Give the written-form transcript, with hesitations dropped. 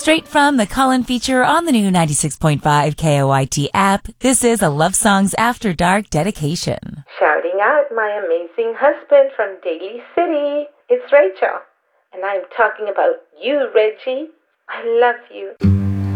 Straight from the Call-In feature on the new 96.5 KOIT app, this is a Love Songs After Dark dedication. Shouting out my amazing husband from Daly City. It's Rachel, and I'm talking about you, Reggie. I love you.